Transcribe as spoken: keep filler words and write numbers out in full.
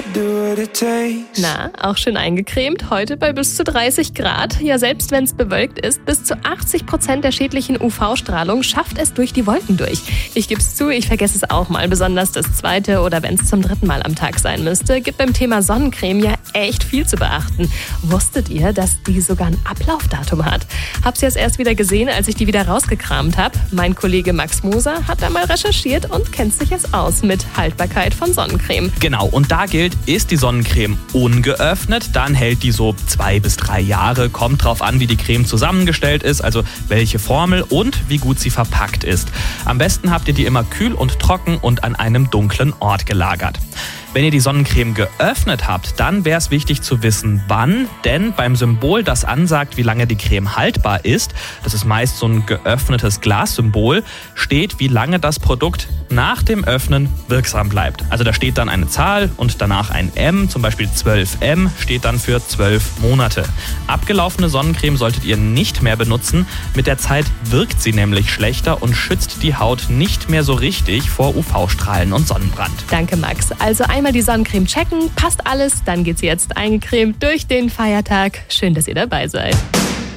Na, auch schön eingecremt, heute bei bis zu dreißig Grad. Ja, selbst wenn es bewölkt ist, bis zu achtzig Prozent der schädlichen U V-Strahlung schafft es durch die Wolken durch. Ich geb's zu, ich vergesse es auch mal, besonders das zweite oder wenn es zum dritten Mal am Tag sein müsste. Gibt beim Thema Sonnencreme ja echt viel zu beachten. Wusstet ihr, dass die sogar ein Ablaufdatum hat? Hab's jetzt erst wieder gesehen, als ich die wieder rausgekramt habe. Mein Kollege Max Moser hat da mal recherchiert und kennt sich jetzt aus mit Haltbarkeit von Sonnencreme. Genau, und da gilt, ist die Sonnencreme ungeöffnet, dann hält die so zwei bis drei Jahre. Kommt drauf an, wie die Creme zusammengestellt ist, also welche Formel und wie gut sie verpackt ist. Am besten habt ihr die immer kühl und trocken und an einem dunklen Ort gelagert. Wenn ihr die Sonnencreme geöffnet habt, dann wäre es wichtig zu wissen, wann, denn beim Symbol, das ansagt, wie lange die Creme haltbar ist, das ist meist so ein geöffnetes Glassymbol, steht, wie lange das Produkt nach dem Öffnen wirksam bleibt. Also da steht dann eine Zahl und danach ein M, zum Beispiel zwölf M, steht dann für zwölf Monate. Abgelaufene Sonnencreme solltet ihr nicht mehr benutzen, mit der Zeit wirkt sie nämlich schlechter und schützt die Haut nicht mehr so richtig vor U V-Strahlen und Sonnenbrand. Danke, Max. Also einmal die Sonnencreme checken, passt alles, dann geht's jetzt eingecremt durch den Feiertag. Schön, dass ihr dabei seid.